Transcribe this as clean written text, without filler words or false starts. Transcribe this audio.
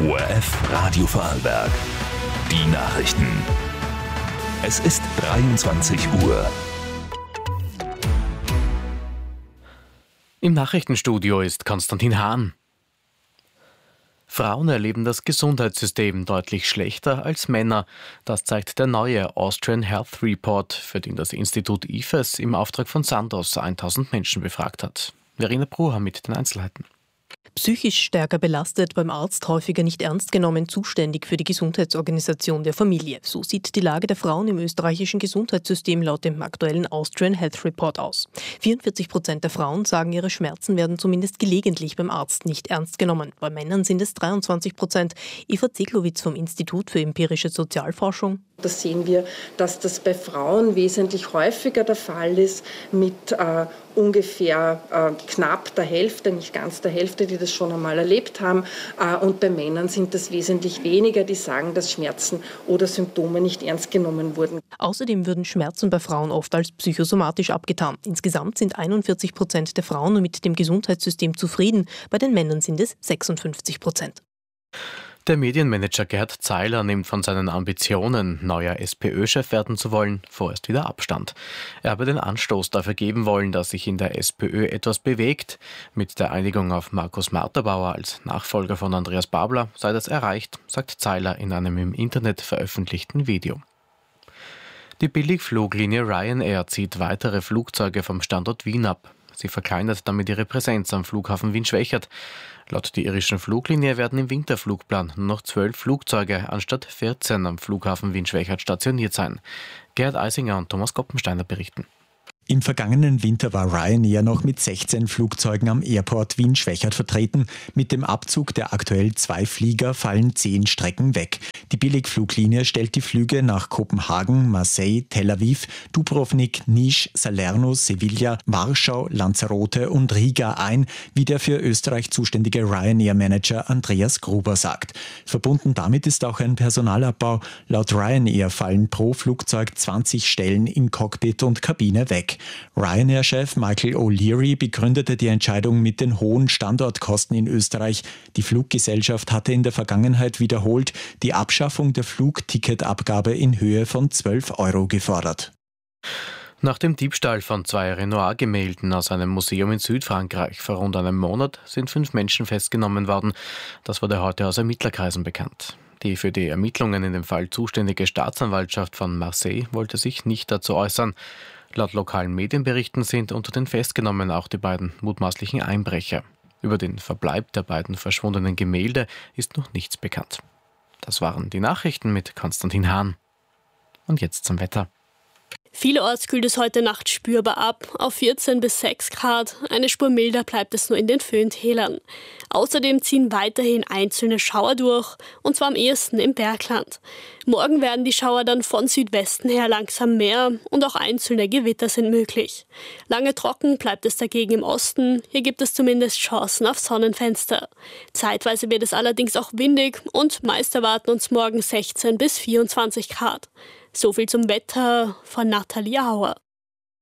ORF Radio Vorarlberg. Die Nachrichten. Es ist 23 Uhr. Im Nachrichtenstudio ist Konstantin Hahn. Frauen erleben das Gesundheitssystem deutlich schlechter als Männer. Das zeigt der neue Austrian Health Report, für den das Institut IFES im Auftrag von Sandoz 1000 Menschen befragt hat. Verena Brucher mit den Einzelheiten. Psychisch stärker belastet, beim Arzt häufiger nicht ernst genommen, zuständig für die Gesundheitsorganisation der Familie. So sieht die Lage der Frauen im österreichischen Gesundheitssystem laut dem aktuellen Austrian Health Report aus. 44% der Frauen sagen, ihre Schmerzen werden zumindest gelegentlich beim Arzt nicht ernst genommen. Bei Männern sind es 23%. Eva Zeglowitz vom Institut für empirische Sozialforschung. Da sehen wir, dass das bei Frauen wesentlich häufiger der Fall ist, mit ungefähr knapp der Hälfte, nicht ganz der Hälfte, die das schon einmal erlebt haben. Und bei Männern sind das wesentlich weniger, die sagen, dass Schmerzen oder Symptome nicht ernst genommen wurden. Außerdem würden Schmerzen bei Frauen oft als psychosomatisch abgetan. Insgesamt sind 41% der Frauen mit dem Gesundheitssystem zufrieden. Bei den Männern sind es 56%. Der Medienmanager Gerhard Zeiler nimmt von seinen Ambitionen, neuer SPÖ-Chef werden zu wollen, vorerst wieder Abstand. Er habe den Anstoß dafür geben wollen, dass sich in der SPÖ etwas bewegt. Mit der Einigung auf Markus Marterbauer als Nachfolger von Andreas Babler sei das erreicht, sagt Zeiler in einem im Internet veröffentlichten Video. Die Billigfluglinie Ryanair zieht weitere Flugzeuge vom Standort Wien ab. Sie verkleinert damit ihre Präsenz am Flughafen Wien-Schwechat. Laut der irischen Fluglinie werden im Winterflugplan nur noch 12 Flugzeuge anstatt 14 am Flughafen Wien-Schwechat stationiert sein. Gerhard Eisinger und Thomas Koppensteiner berichten. Im vergangenen Winter war Ryanair noch mit 16 Flugzeugen am Airport Wien-Schwechat vertreten. Mit dem Abzug der aktuell 2 Flieger fallen 10 Strecken weg. Die Billigfluglinie stellt die Flüge nach Kopenhagen, Marseille, Tel Aviv, Dubrovnik, Niš, Salerno, Sevilla, Warschau, Lanzarote und Riga ein, wie der für Österreich zuständige Ryanair-Manager Andreas Gruber sagt. Verbunden damit ist auch ein Personalabbau. Laut Ryanair fallen pro Flugzeug 20 Stellen in Cockpit und Kabine weg. Ryanair-Chef Michael O'Leary begründete die Entscheidung mit den hohen Standortkosten in Österreich. Die Fluggesellschaft hatte in der Vergangenheit wiederholt die Abschaffung der Flugticketabgabe in Höhe von 12 € gefordert. Nach dem Diebstahl von 2 Renoir-Gemälden aus einem Museum in Südfrankreich vor rund einem Monat sind 5 Menschen festgenommen worden. Das wurde heute aus Ermittlerkreisen bekannt. Die für die Ermittlungen in dem Fall zuständige Staatsanwaltschaft von Marseille wollte sich nicht dazu äußern. Laut lokalen Medienberichten sind unter den Festgenommenen auch die beiden mutmaßlichen Einbrecher. Über den Verbleib der beiden verschwundenen Gemälde ist noch nichts bekannt. Das waren die Nachrichten mit Konstantin Hahn. Und jetzt zum Wetter. Vielerorts kühlt es heute Nacht spürbar ab, auf 14 bis 6 Grad. Eine Spur milder bleibt es nur in den Föhntälern. Außerdem ziehen weiterhin einzelne Schauer durch, und zwar am ehesten im Bergland. Morgen werden die Schauer dann von Südwesten her langsam mehr und auch einzelne Gewitter sind möglich. Lange trocken bleibt es dagegen im Osten, hier gibt es zumindest Chancen auf Sonnenfenster. Zeitweise wird es allerdings auch windig und meist erwarten uns morgen 16 bis 24 Grad. So viel zum Wetter von Nathalie Auer.